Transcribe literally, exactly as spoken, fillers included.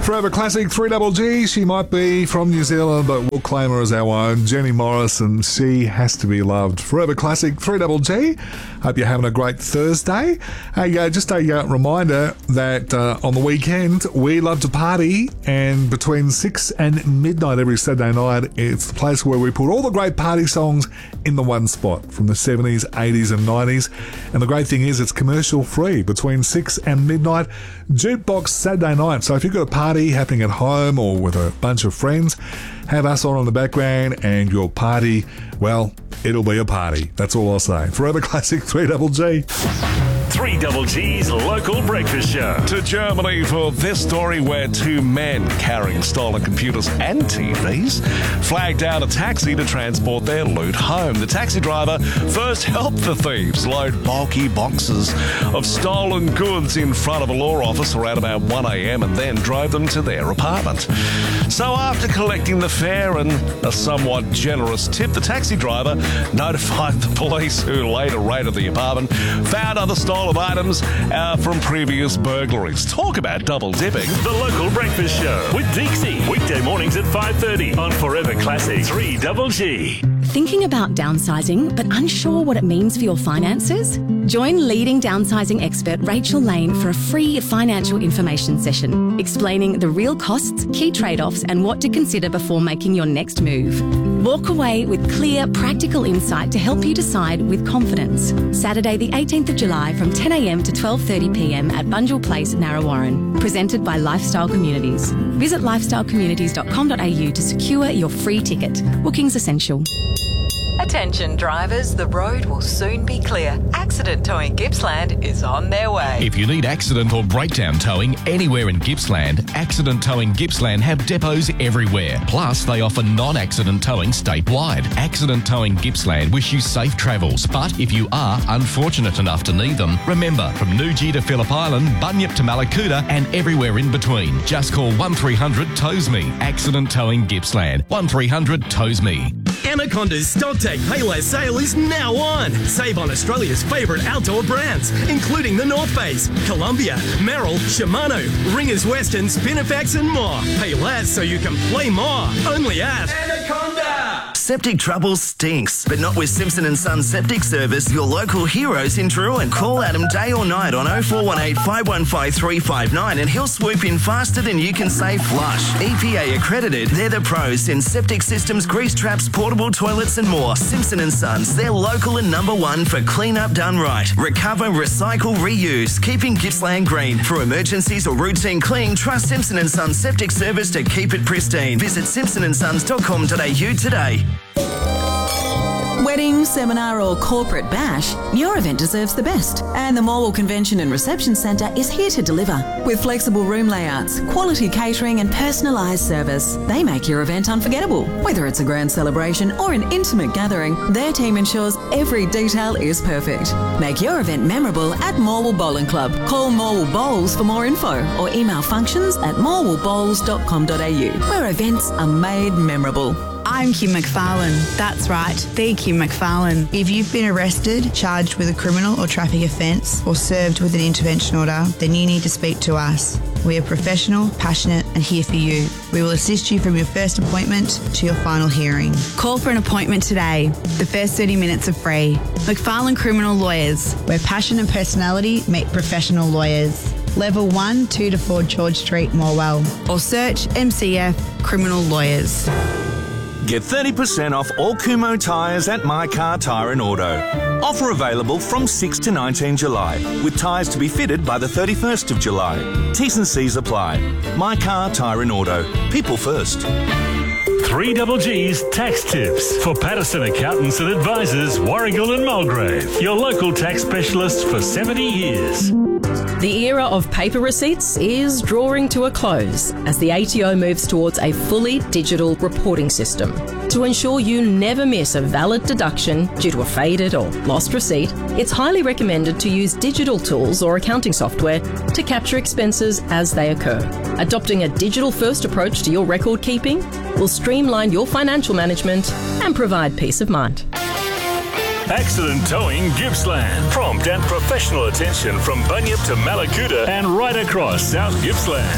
Forever Classic, three double G. She might be from New Zealand, but we'll claim her as our own. Jenny Morris, and she has to be loved. Forever Classic, three double G. Hope you're having a great Thursday. Hey, uh, just a uh, reminder that uh, on the weekend, we love to party, and between six and midnight every Saturday night, it's the place where we put all the great party songs in the one spot from the seventies, eighties and nineties. And the great thing is it's commercial free between six and midnight. Jukebox Saturday night. So if you've got a party happening at home or with a bunch of friends, have us on in the background and your party, well, it'll be a party. That's all I'll say. Forever Classic, three double G. three double G's local breakfast show. To Germany for this story where two men carrying stolen computers and T Vs flagged down a taxi to transport their loot home. The taxi driver first helped the thieves load bulky boxes of stolen goods in front of a law office around about one a.m. and then drove them to their apartment. So after collecting the fare and a somewhat generous tip, the taxi driver notified the police, who later raided the apartment, found other stolen of items uh, from previous burglaries. Talk about double dipping. The local breakfast show with Deeksy. Weekday mornings at five thirty on Forever Classic three double G. Thinking about downsizing but unsure what it means for your finances? Join leading downsizing expert Rachel Lane for a free financial information session explaining the real costs, key trade-offs and what to consider before making your next move. Walk away with clear, practical insight to help you decide with confidence. Saturday the eighteenth of July from ten a.m. to twelve thirty p.m. at Bunjil Place, Narrawarren. Presented by Lifestyle Communities. Visit lifestyle communities dot com dot a u to secure your free ticket. Bookings essential. Attention drivers, the road will soon be clear. Accident Towing Gippsland is on their way. If you need accident or breakdown towing anywhere in Gippsland, Accident Towing Gippsland have depots everywhere. Plus, they offer non-accident towing statewide. Accident Towing Gippsland wish you safe travels, but if you are unfortunate enough to need them, remember, from Nuji to Phillip Island, Bunyip to Malakuta and everywhere in between, just call one three hundred tows me. Accident Towing Gippsland. one three hundred tows me. Anaconda's StockTech Payless sale is now on. Save on Australia's favourite outdoor brands, including the North Face, Columbia, Merrill, Shimano, Ringers Western, Spinifex and more. Pay less so you can play more. Only at Anaconda. Septic trouble stinks, but not with Simpson and Sons Septic Service, your local heroes in Druin. Call Adam day or night on oh four one eight, five one five, three five nine and he'll swoop in faster than you can say flush. E P A accredited, they're the pros in septic systems, grease traps, portable toilets and more. Simpson and Sons, they're local and number one for clean up done right. Recover, recycle, reuse, keeping Gippsland green. For emergencies or routine clean, trust Simpson and Sons Septic Service to keep it pristine. Visit simpson and sons dot com dot a u today. Wedding, seminar or corporate bash, your event deserves the best. And the Morwell Convention and Reception Centre is here to deliver. With flexible room layouts, quality catering and personalised service, they make your event unforgettable. Whether it's a grand celebration or an intimate gathering, their team ensures every detail is perfect. Make your event memorable at Morwell Bowling Club. Call Morwell Bowls for more info or email functions at morwell bowls dot com dot a u, where events are made memorable. I'm Kim McFarlane. That's right, the Kim McFarlane. If you've been arrested, charged with a criminal or traffic offence, or served with an intervention order, then you need to speak to us. We are professional, passionate and here for you. We will assist you from your first appointment to your final hearing. Call for an appointment today. The first thirty minutes are free. McFarlane Criminal Lawyers, where passion and personality meet professional lawyers. Level one, two to four George Street, Morwell. Or search M C F Criminal Lawyers. Get thirty percent off all Kumho tyres at My Car Tyre and Auto. Offer available from sixth to nineteenth July, with tyres to be fitted by the thirty-first of July. T's and C's apply. My Car Tyre and Auto. People first. three double G's tax tips for Patterson Accountants and Advisors, Warragul and Mulgrave. Your local tax specialist for seventy years. The era of paper receipts is drawing to a close as the A T O moves towards a fully digital reporting system. To ensure you never miss a valid deduction due to a faded or lost receipt, it's highly recommended to use digital tools or accounting software to capture expenses as they occur. Adopting a digital-first approach to your record keeping will streamline your financial management and provide peace of mind. Accident Towing Gippsland. Prompt and professional attention from Bunyip to Malakuta and right across South Gippsland.